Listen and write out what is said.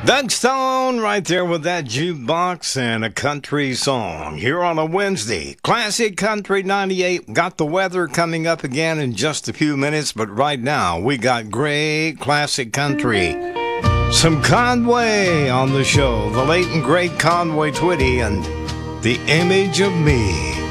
Doug Stone right there with that jukebox and a country song here on a Wednesday. Classic Country 98. Got the weather coming up again in just a few minutes, but right now we got great classic country. Some Conway on the show. The late and great Conway Twitty and The Image of Me.